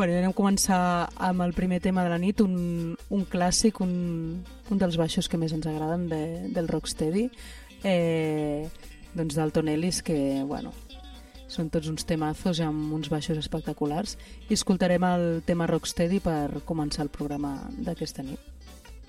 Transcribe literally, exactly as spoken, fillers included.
Bueno, anem a començar amb el primer tema de la nit, un, un clàssic, un, un dels baixos que més ens agraden de, del Rocksteady, eh, doncs d'Alton Ellis, que, bueno, són tots uns temazos amb uns baixos espectaculars, i escoltarem el tema Rocksteady per començar el programa d'aquesta nit.